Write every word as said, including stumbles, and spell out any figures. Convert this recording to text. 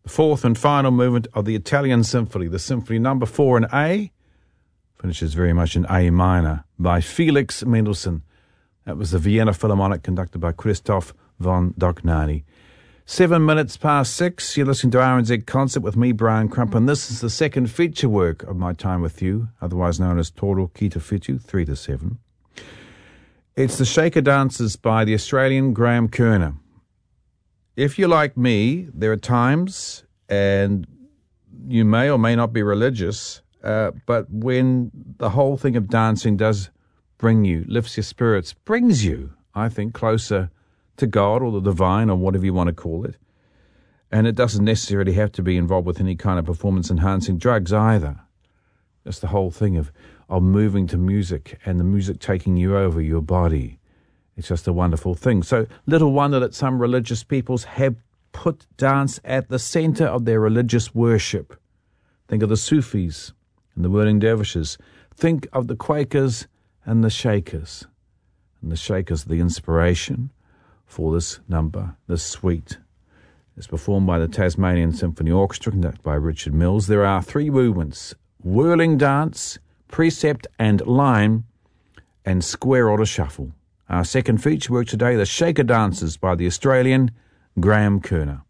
The fourth and final movement of the Italian Symphony, the Symphony number four in A, finishes very much in A minor by Felix Mendelssohn. That was the Vienna Philharmonic conducted by Christoph von Dohnanyi. Seven minutes past six, you're listening to R N Z Concert with me, Brian Crump, and this is the second feature work of my time with you, otherwise known as Toro Ki Te Whitu, three to seven. It's the Shaker Dances by the Australian Graham Kerner. If you're like me, there are times, and you may or may not be religious, uh, but when the whole thing of dancing does bring you, lifts your spirits, brings you, I think, closer to God or the divine or whatever you want to call it. And it doesn't necessarily have to be involved with any kind of performance-enhancing drugs either. It's the whole thing of, of moving to music and the music taking you over your body. It's just a wonderful thing. So little wonder that some religious peoples have put dance at the center of their religious worship. Think of the Sufis and the whirling dervishes. Think of the Quakers and the Shakers. And the Shakers are the inspiration for this number, this suite. It's performed by the Tasmanian Symphony Orchestra, conducted by Richard Mills. There are three movements: whirling dance, precept and line, and square order shuffle. Our second feature work today, the Shaker Dances by the Australian Graham Kerner.